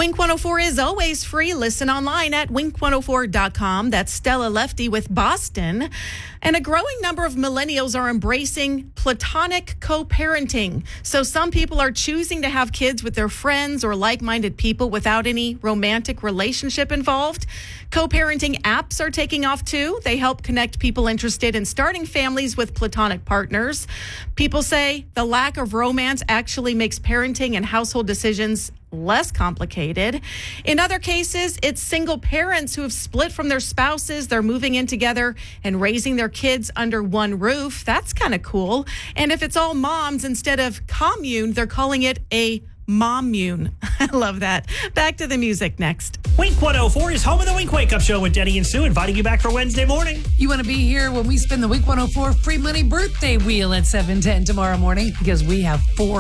Wink 104 is always free. Listen online at wink104.com. That's Stella Lefty with Boston. And a growing number of millennials are embracing platonic co-parenting. So some people are choosing to have kids with their friends or like-minded people without any romantic relationship involved. Co-parenting apps are taking off too. They help connect people interested in starting families with platonic partners. People say the lack of romance actually makes parenting and household decisions less complicated. In other cases, it's single parents who have split from their spouses. They're moving in together and raising their kids under one roof. That's kind of cool. And if it's all moms instead of commune, they're calling it a mommune. I love that. Back to the music next. Wink 104 is home of the Wink Wake Up Show with Denny and Sue, inviting you back for Wednesday morning. You want to be here when we spin the Wink 104 free money birthday wheel at 7:10 tomorrow morning, because we have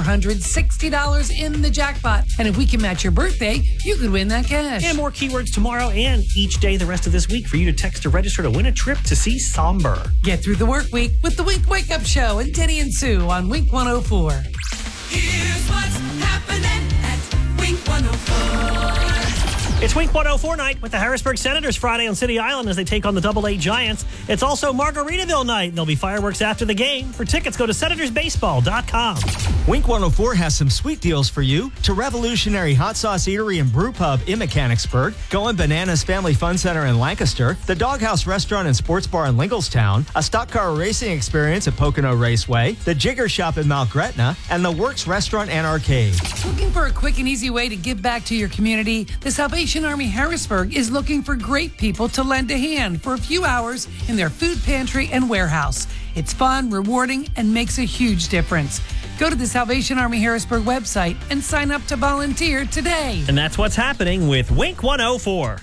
$460 in the jackpot. And if we can match your birthday, you could win that cash. And more keywords tomorrow and each day the rest of this week for you to text to register to win a trip to see Somber. Get through the work week with the Wink Wake Up Show and Denny and Sue on Wink 104. Here's what's happening at Wink 104. It's Wink 104 night with the Harrisburg Senators Friday on City Island as they take on the AA Giants. It's also Margaritaville night, and there'll be fireworks after the game. For tickets, go to senatorsbaseball.com. Wink 104 has some sweet deals for you. To Revolutionary Hot Sauce Eatery and Brew Pub in Mechanicsburg, Going Bananas Family Fun Center in Lancaster, the Doghouse Restaurant and Sports Bar in Lingelstown, a stock car racing experience at Pocono Raceway, the Jigger Shop in Mount Gretna, and the Works Restaurant and Arcade. Looking for a quick and easy way to give back to your community? The Salvation Army Harrisburg is looking for great people to lend a hand for a few hours in their food pantry and warehouse. It's fun, rewarding, and makes a huge difference. Go to the Salvation Army Harrisburg website and sign up to volunteer today. And that's what's happening with Wink 104.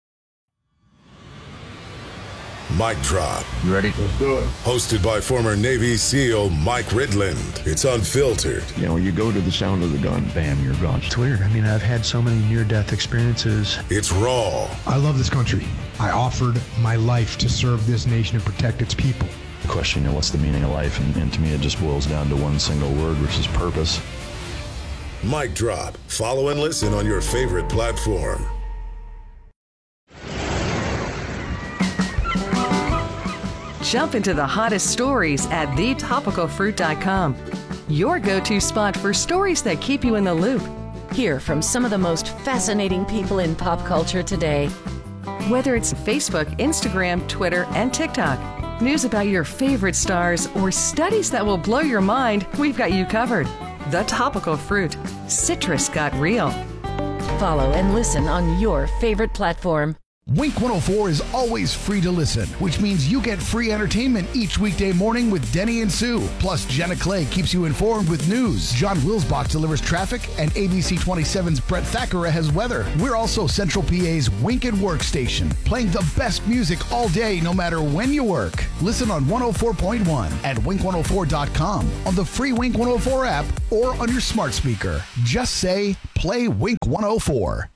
Mic Drop. You ready? Let's do it. Hosted by former Navy SEAL Mike Ridland. It's unfiltered. You know, you go to the sound of the gun, bam, you're gone. It's weird. I mean, I've had so many near-death experiences. It's raw. I love this country. I offered my life to serve this nation and protect its people. The question, you know, what's the meaning of life? And to me, it just boils down to one single word, which is purpose. Mic Drop. Follow and listen on your favorite platform. Jump into the hottest stories at thetopicalfruit.com. Your go-to spot for stories that keep you in the loop. Hear from some of the most fascinating people in pop culture today. Whether it's Facebook, Instagram, Twitter, and TikTok, news about your favorite stars, or studies that will blow your mind, we've got you covered. The Topical Fruit. Citrus got real. Follow and listen on your favorite platform. Wink 104 is always free to listen, which means you get free entertainment each weekday morning with Denny and Sue. Plus, Jenna Clay keeps you informed with news. John Wilsbach delivers traffic, and ABC 27's Brett Thackeray has weather. We're also Central PA's Wink and Work station, playing the best music all day, no matter when you work. Listen on 104.1 at wink104.com, on the free Wink 104 app, or on your smart speaker. Just say, play Wink 104.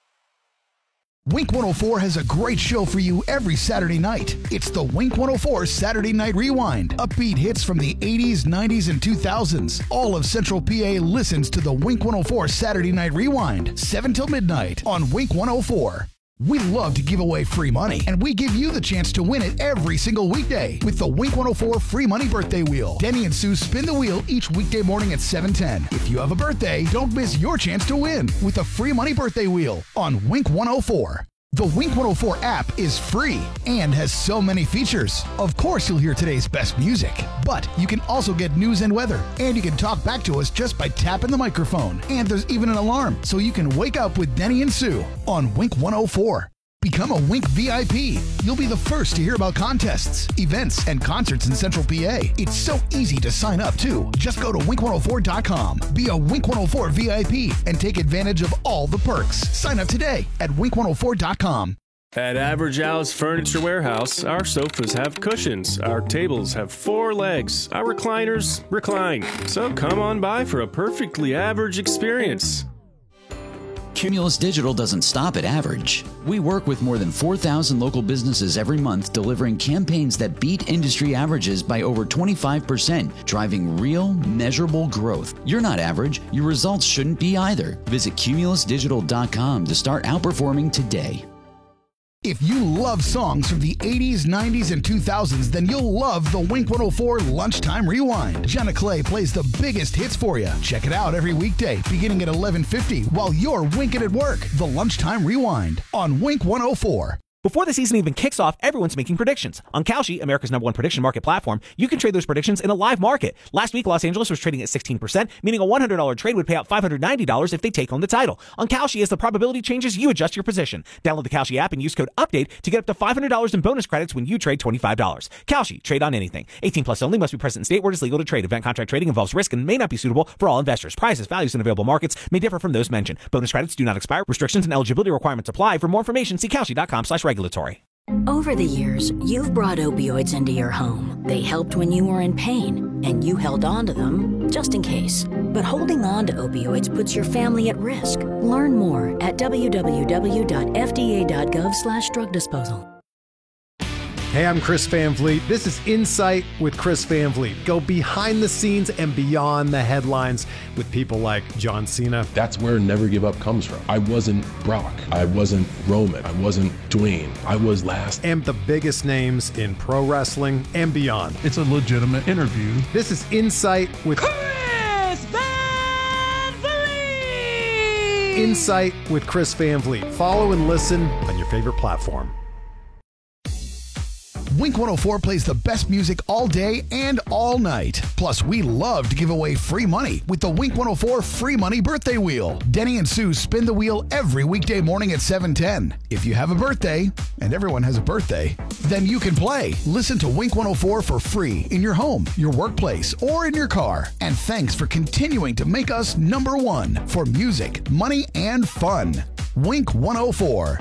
Wink 104 has a great show for you every Saturday night. It's the Wink 104 Saturday Night Rewind. Upbeat hits from the 80s, 90s, and 2000s. All of Central PA listens to the Wink 104 Saturday Night Rewind, 7 till midnight on Wink 104. We love to give away free money, and we give you the chance to win it every single weekday with the Wink 104 Free Money Birthday Wheel. Denny and Sue spin the wheel each weekday morning at 7:10. If you have a birthday, don't miss your chance to win with the Free Money Birthday Wheel on Wink 104. The Wink 104 app is free and has so many features. Of course, you'll hear today's best music, but you can also get news and weather, and you can talk back to us just by tapping the microphone. And there's even an alarm, so you can wake up with Denny and Sue on Wink 104. Become a Wink VIP. You'll be the first to hear about contests, events, and concerts in Central PA. It's so easy to sign up, too. Just go to wink104.com, be a Wink 104 VIP, and take advantage of all the perks. Sign up today at wink104.com. At Average Al's Furniture Warehouse, our sofas have cushions, our tables have 4 legs, our recliners recline. So come on by for a perfectly average experience. Cumulus Digital doesn't stop at average. We work with more than 4,000 local businesses every month, delivering campaigns that beat industry averages by over 25%, driving real, measurable growth. You're not average. Your results shouldn't be either. Visit cumulusdigital.com to start outperforming today. If you love songs from the 80s, 90s, and 2000s, then you'll love the Wink 104 Lunchtime Rewind. Jenna Clay plays the biggest hits for you. Check it out every weekday, beginning at 11:50, while you're winking at work. The Lunchtime Rewind on Wink 104. Before the season even kicks off, everyone's making predictions. On Kalshi, America's #1 prediction market platform, you can trade those predictions in a live market. Last week, Los Angeles was trading at 16%, meaning a $100 trade would pay out $590 if they take home the title. On Kalshi, as the probability changes, you adjust your position. Download the Kalshi app and use code UPDATE to get up to $500 in bonus credits when you trade $25. Kalshi, trade on anything. 18 plus only, must be present in state where it is legal to trade. Event contract trading involves risk and may not be suitable for all investors. Prices, values, and available markets may differ from those mentioned. Bonus credits do not expire. Restrictions and eligibility requirements apply. For more information, see Kalshi.com/regulatory. Over the years, you've brought opioids into your home. They helped when you were in pain, and you held on to them just in case. But holding on to opioids puts your family at risk. Learn more at www.fda.gov/drug disposal. Hey, I'm Chris Van Vliet. This is Insight with Chris Van Vliet. Go behind the scenes and beyond the headlines with people like John Cena. That's where Never Give Up comes from. I wasn't Brock. I wasn't Roman. I wasn't Dwayne. I was last. And the biggest names in pro wrestling and beyond. It's a legitimate interview. This is Insight with Chris Van Vliet! Insight with Chris Van Vliet. Follow and listen on your favorite platform. Wink 104 plays the best music all day and all night. Plus, we love to give away free money with the Wink 104 Free Money Birthday Wheel. Denny and Sue spin the wheel every weekday morning at 7:10. If you have a birthday, and everyone has a birthday, then you can play. Listen to Wink 104 for free in your home, your workplace, or in your car. And thanks for continuing to make us #1 for music, money, and fun. Wink 104.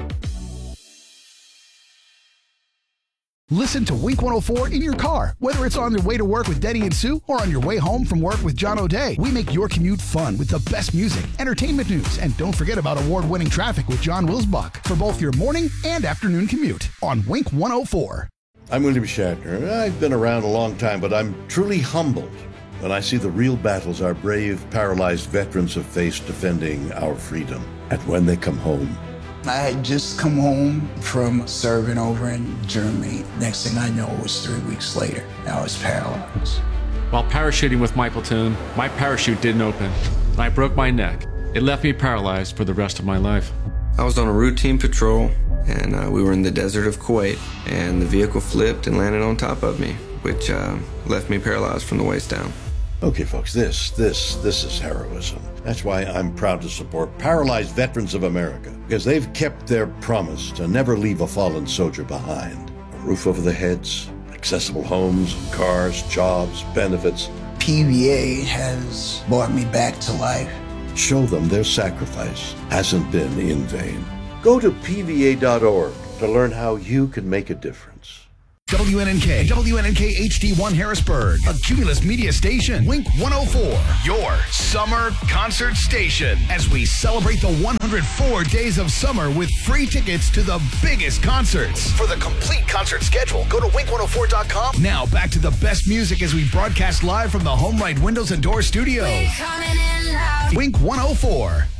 Listen to Wink 104 in your car, whether it's on your way to work with Denny and Sue or on your way home from work with John O'Day. We make your commute fun with the best music, entertainment news, and don't forget about award-winning traffic with John Wilsbach for both your morning and afternoon commute on Wink 104. I'm William Shatner. I've been around a long time, but I'm truly humbled when I see the real battles our brave, paralyzed veterans have faced defending our freedom. And when they come home, I had just come home from serving over in Germany. Next thing I know, it was 3 weeks later. I was paralyzed. While parachuting with my platoon, my parachute didn't open. I broke my neck. It left me paralyzed for the rest of my life. I was on a routine patrol, and we were in the desert of Kuwait, and the vehicle flipped and landed on top of me, which left me paralyzed from the waist down. okay, folks, this is heroism. That's why I'm proud to support Paralyzed Veterans of America, because they've kept their promise to never leave a fallen soldier behind. A roof over their heads, accessible homes, cars, jobs, benefits. PVA has brought me back to life. Show them their sacrifice hasn't been in vain. Go to PVA.org to learn how you can make a difference. WNNK HD1 Harrisburg, a Cumulus media station. Wink 104, your summer concert station. As we celebrate the 104 days of summer with free tickets to the biggest concerts. For the complete concert schedule, go to wink104.com. Now back to the best music as we broadcast live from the HomeRight Windows and Door Studio. Wink 104.